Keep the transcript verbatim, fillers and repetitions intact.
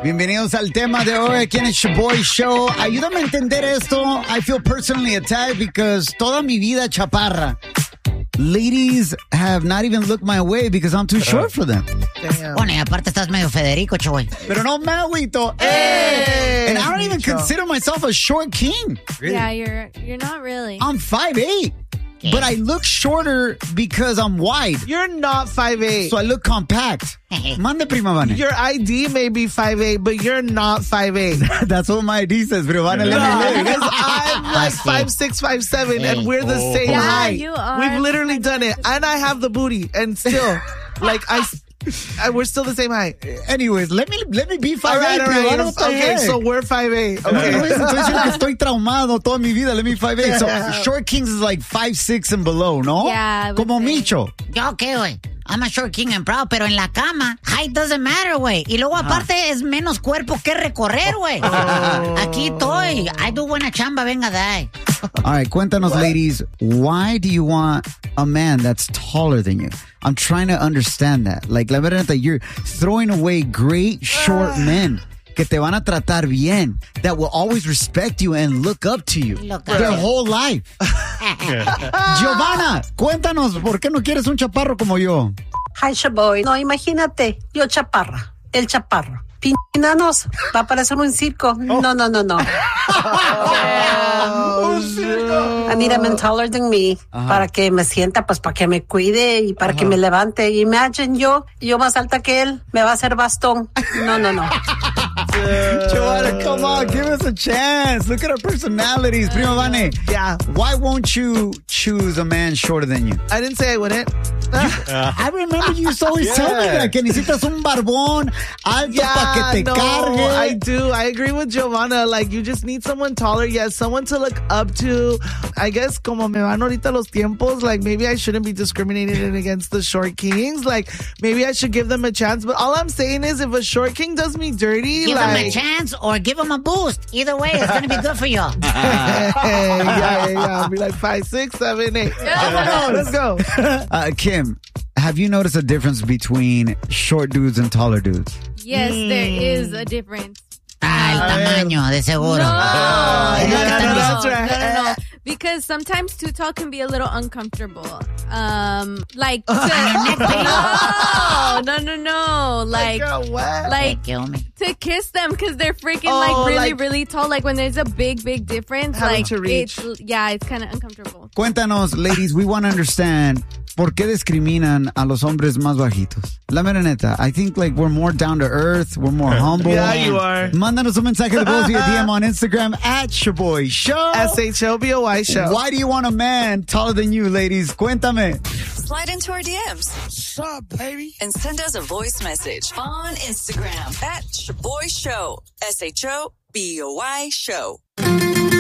Bienvenidos al tema de hoy aquí en el Shaboy Show. Ayúdame a entender esto. I feel personally attacked because toda mi vida chaparra. Ladies have not even looked my way because I'm too short for them. Damn. Bueno, y aparte estás medio Federico, choy. Pero no me agüito. Hey. And I don't even consider myself a short king. Yeah, you're you're not really. I'm five eight. But I look shorter because I'm wide. You're not five eight. So I look compact. Mande, prima Vane. Your I D may be five eight, but you're not five eight. That's what my I D says, prima Vane. Let No, me live. because I'm like five six, five seven, and we're the same Yeah, height. you are. We've literally done it, and I have the booty, and still, like I, I we're still the same height. Anyways, let me let me be All five right, eight. all prima right. Vane, what the Okay, heck? so we're five eight. Okay. Okay. Estoy diciendo que estoy traumado toda mi vida. Let me five eight. So short kings is like five six and below, ¿no? Yeah, I would Como say. Micho. Yo, ¿qué, güey? I'm a short king and proud, pero en la cama, height doesn't matter, güey. Y luego, aparte, es menos cuerpo que recorrer, güey. Aquí estoy. I do buena chamba, venga, dai. All right, cuéntanos, ladies. Why do you want a man that's taller than you? I'm trying to understand that. Like, la verdad, that you're throwing away great short men que te van a tratar bien, that will always respect you and look up to you Look their up. whole life. Giovanna, cuéntanos, ¿por qué no quieres un chaparro como yo? Hi, Shaboy. No, imagínate, yo chaparra, el chaparro. Pinanos, va a parecer un circo. No, no, no, no. I need a man taller than me para que me sienta, pues para que me cuide y para que me levante. Imagine yo, yo más alta que él, me va a hacer bastón. No, no, no. Giovanna, come on, give us a chance. Look at our personalities. Prima Vane, Yeah. why won't you choose a man shorter than you? I didn't say I wouldn't. I remember you used to always tell me that, que necesitas un barbón alto Yeah, para que te no, cargue. I do. I agree with Giovanna. Like, you just need someone taller. Yes, someone to look up to. I guess, como me van ahorita los tiempos, like, maybe I shouldn't be discriminating against the short kings. Like, maybe I should give them a chance. But all I'm saying is, if a short king does me dirty, Give like... him a chance or give him a boost. Either way, it's going to be good for you. yeah, yeah, yeah. I'll be like five, six, seven, eight. Let's go. Uh, Kim, have you noticed a difference between short dudes and taller dudes? Yes, there is a difference. Ah, el tamaño, de seguro. No, Ah, no, es lo que no, están no, diciendo. That's right. no, no, no. Because sometimes too tall can be a little uncomfortable. Um, like to, no, no, no, no. Like, Girl, what? like Kill me. to kiss them because they're freaking Oh, like really, like- really tall. Like when there's a big, big difference, Having like to reach. it's yeah, it's kind of uncomfortable. Cuéntanos, ladies, we want to understand por qué discriminan a los hombres más bajitos. La mera neta, I think like we're more down to earth, we're more humble. Yeah, you are. Mándanos un mensaje de voz via D M on Instagram at Shaboy Show. S H O B O Y show. Why do you want a man taller than you, ladies? Cuéntame. Slide into our D Ms. What's up, baby? And send us a voice message on Instagram at Shaboy Show. S H O B O Y Show.